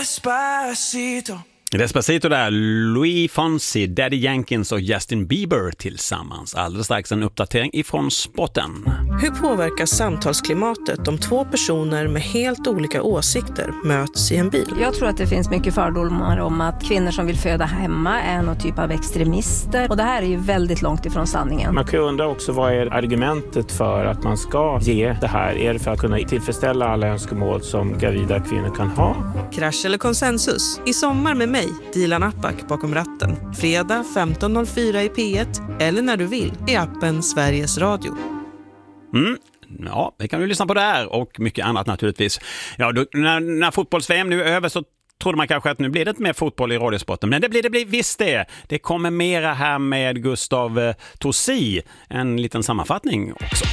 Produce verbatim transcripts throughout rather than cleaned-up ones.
Despacito. Despacito där, Louis Fonsi, Daddy Jenkins och Justin Bieber tillsammans. Alldeles strax en uppdatering ifrån sporten. Hur påverkar samtalsklimatet om två personer med helt olika åsikter möts i en bil? Jag tror att det finns mycket fördomar om att kvinnor som vill föda hemma är någon typ av extremister. Och det här är ju väldigt långt ifrån sanningen. Man kan ju undra också, vad är argumentet för att man ska ge det här? Är det för att kunna tillfredsställa alla önskemål som gravida kvinnor kan ha? Krasch eller konsensus? I sommar med mig, Dilan Apak, bakom ratten. Fredag femton noll fyra i P ett eller när du vill i appen Sveriges Radio. Mm. Ja, det kan du lyssna på där och mycket annat naturligtvis. Ja, då, när, när fotbolls-V M nu är över så trodde man kanske att nu blir det inte mer fotboll i radiosporten. Men det blir det blir visst det. Det kommer mera här med Gustav eh, Tossi. En liten sammanfattning också.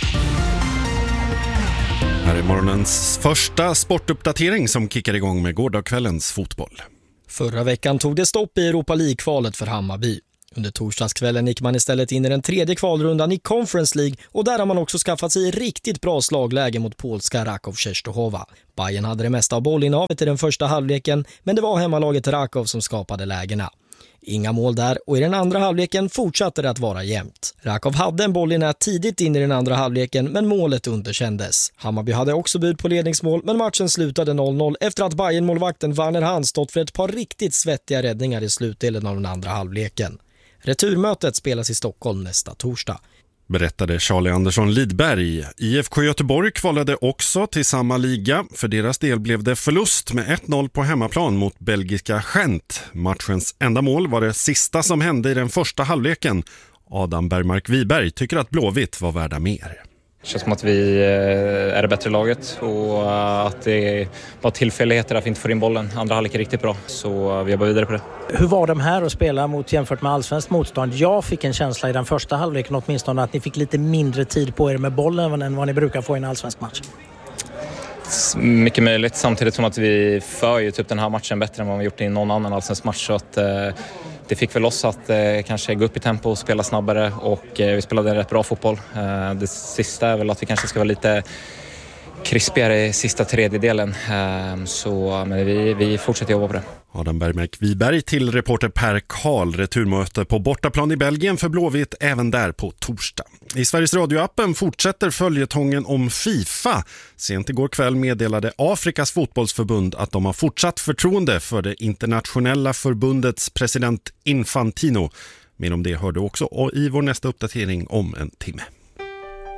Här är morgonens första sportuppdatering som kickar igång med gårdagskvällens fotboll. Förra veckan tog det stopp i Europa League-kvalet för Hammarby. Under torsdagskvällen gick man istället in i den tredje kvalrundan i Conference League och där har man också skaffat sig riktigt bra slagläge mot polska Raków Częstochowa. Bayern hade det mesta av bollinnehavet i den första halvleken, men det var hemmalaget Raków som skapade lägena. Inga mål där och i den andra halvleken fortsatte det att vara jämnt. Raków hade en boll i nät tidigt in i den andra halvleken, men målet underkändes. Hammarby hade också bud på ledningsmål, men matchen slutade noll noll efter att Bayern-målvakten Werner Hahn stått för ett par riktigt svettiga räddningar i slutdelen av den andra halvleken. Returmötet spelas i Stockholm nästa torsdag. Berättade Charlie Andersson Lidberg. I F K Göteborg kvalade också till samma liga. För deras del blev det förlust med ett noll på hemmaplan mot belgiska Gent. Matchens enda mål var det sista som hände i den första halvleken. Adam Bergmark Wiberg tycker att Blåvitt var värda mer. Det känns som att vi är det bättre laget och att det var tillfälligheter att vi inte får in bollen. Andra halvlek är riktigt bra, så vi jobbar vidare på det. Hur var de här att spela mot jämfört med allsvenskt motstånd? Jag fick en känsla i den första halvleken åtminstone att ni fick lite mindre tid på er med bollen än vad ni brukar få i en allsvensk match. Mycket möjligt, samtidigt som att vi för ju typ den här matchen bättre än vad vi gjort i någon annan allsvensk match, så att det fick väl oss att eh, kanske gå upp i tempo och spela snabbare och eh, vi spelade en rätt bra fotboll. Eh, det sista är väl att vi kanske ska vara lite krispigare i sista tredjedelen. Eh, så men vi, vi fortsätter jobba på det. Adam Bergmark Wiberg till reporter Per Karl. Returmöte på bortaplan i Belgien för Blåvitt även där på torsdag. I Sveriges Radio-appen fortsätter följetongen om FIFA. Sent igår kväll meddelade Afrikas fotbollsförbund att de har fortsatt förtroende för det internationella förbundets president Infantino. Men om det hörde också i vår nästa uppdatering om en timme.